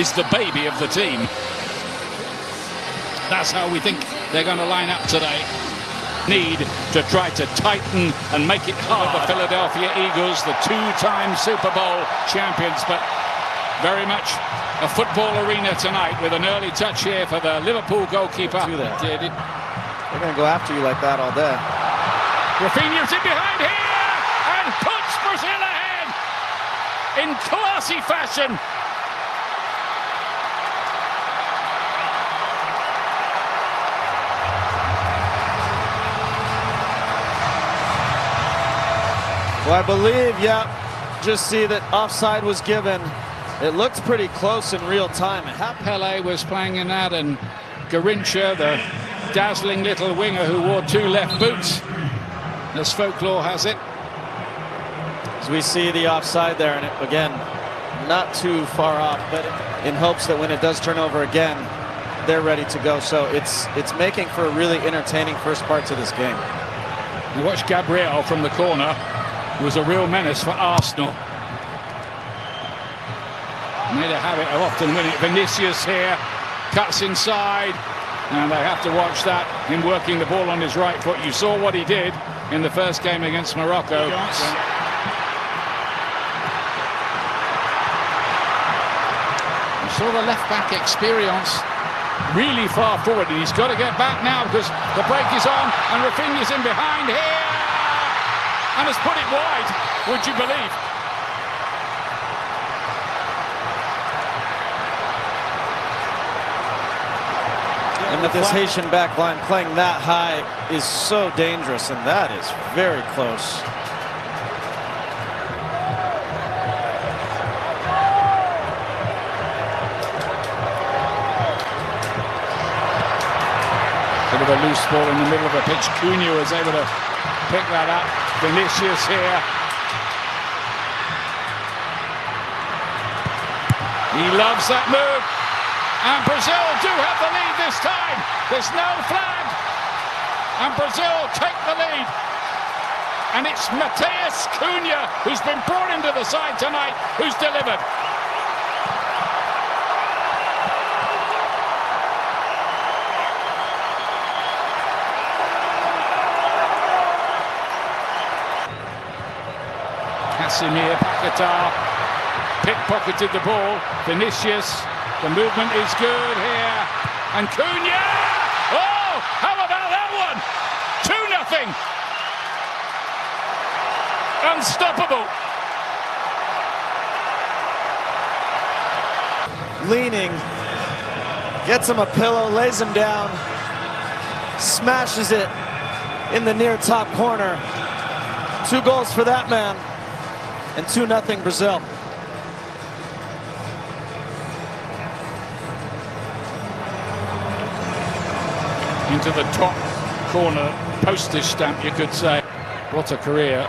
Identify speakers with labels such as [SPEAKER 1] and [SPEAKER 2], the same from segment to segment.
[SPEAKER 1] Is the baby of the team. That's how we think they're going to line up today. Need to try to tighten and make it hard. The Philadelphia Eagles, the two-time Super Bowl champions, but very much a football arena tonight with an early touch here for the Liverpool goalkeeper.
[SPEAKER 2] They're going to go after you like that all day.
[SPEAKER 1] Rafinha's in behind here and puts Brazil ahead in classy fashion.
[SPEAKER 2] Well, I believe, just see that offside was given. It looked pretty close in real time.
[SPEAKER 1] Pele was playing in that, and Garrincha, the dazzling little winger who wore two left boots, as folklore has it.
[SPEAKER 2] As we see the offside there, and again, not too far off, but in hopes that when it does turn over again, they're ready to go. So it's making for a really entertaining first part to this game.
[SPEAKER 1] You watch Gabriel from the corner. Was a real menace for Arsenal. Made a habit of often winning. Vinicius here cuts inside, and they have to watch that, him working the ball on his right foot. You saw what he did in the first game against Morocco. You saw the left back experience really far forward, and he's got to get back now because the break is on, and Rafinha's in behind here and has put it wide, would you believe?
[SPEAKER 2] And with this Haitian back line playing that high is so dangerous, and that is very close.
[SPEAKER 1] Bit of a loose ball in the middle of a pitch. Cunha was able to pick that up. Vinicius here. He loves that move. And Brazil do have the lead this time. There's no flag. And Brazil take the lead. And it's Matheus Cunha, who's been brought into the side tonight, who's delivered. Casemiro, Paquetá pickpocketed the ball. Vinicius, the movement is good here, and Cunha. Oh, how about that one? 2-0. Unstoppable.
[SPEAKER 2] Leaning, gets him a pillow, lays him down, smashes it in the near top corner. 2 goals for that man. And 2-0 Brazil.
[SPEAKER 1] Into the top corner, postage stamp, you could say. What a career.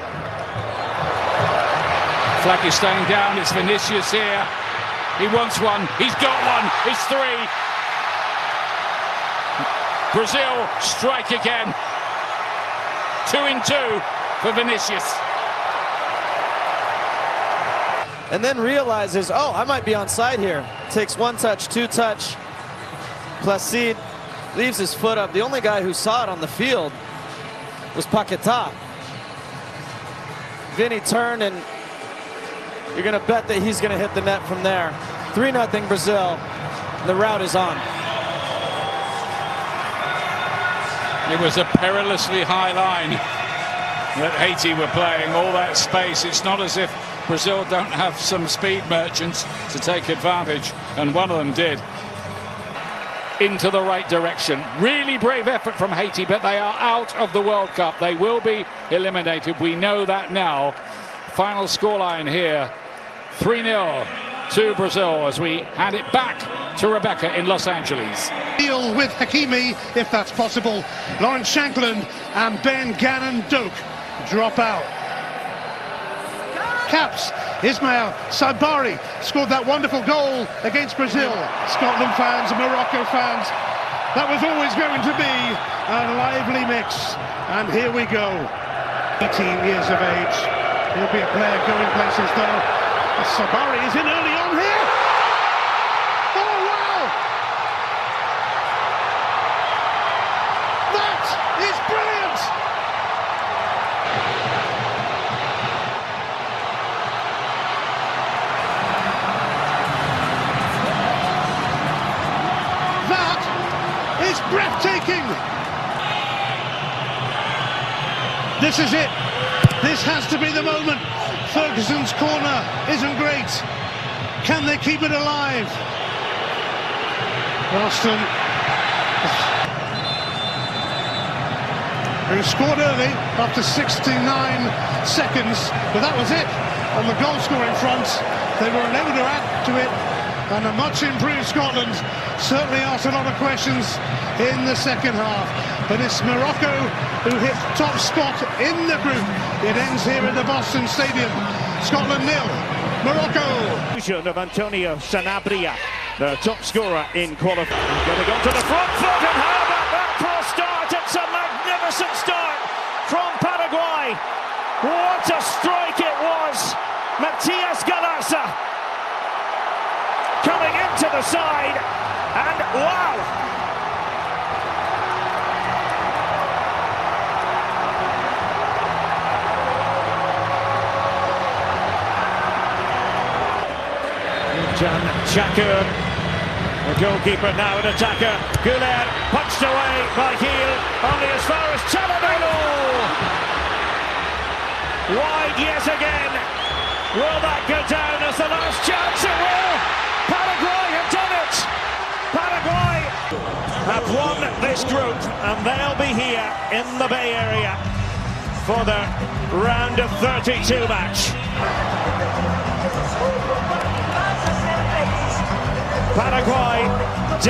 [SPEAKER 1] Flag is staying down, it's Vinicius here. He wants one, he's got one, it's 3. Brazil strike again. 2-2 for Vinicius.
[SPEAKER 2] And then realizes, oh, I might be onside here. Takes 1 touch, 2 touch. Placide leaves his foot up. The only guy who saw it on the field was Paquetá. Vinny turned, and you're going to bet that he's going to hit the net from there. 3-0 Brazil. The route is on.
[SPEAKER 1] It was a perilously high line that Haiti were playing. All that space. It's not as if Brazil don't have some speed merchants to take advantage, and one of them did. Into the right direction. Really brave effort from Haiti, but they are out of the World Cup. They will be eliminated. We know that now. Final scoreline here, 3-0 to Brazil as we hand it back to Rebecca in Los Angeles.
[SPEAKER 3] Deal with Hakimi, if that's possible. Lawrence Shankland and Ben Gannon Doak drop out. Caps, Ismail Sabari scored that wonderful goal against Brazil. Scotland fans, Morocco fans, that was always going to be a lively mix. And here we go. 18 years of age. He'll be a player going places though. Sabari is in early on here. breathtaking. This is it. This has to be the moment. Ferguson's corner isn't great. Can they keep it alive? Ralston, who scored early after 69 seconds, but that was it on the goal scoring front. They were unable to add to it, and a much improved Scotland certainly asked a lot of questions in the second half. But it's Morocco who hit top spot in the group. It ends here in the Boston Stadium. Scotland 0, Morocco.
[SPEAKER 4] Of Antonio Sanabria, the top scorer in qualifying. Going to go to the front foot, and how about that for a start? It's a magnificent start from Paraguay. What a strike it was. Matias Galassa coming into the side, and wow! Can Chakur, the goalkeeper now an attacker. Goulet punched away by Heel, only as far as Chalanoglu. Wide yet again. Will that go down as the last chance? It will. Paraguay have done it. Paraguay have won this group, and they'll be here in the Bay Area for the round of 32 match. Paraguay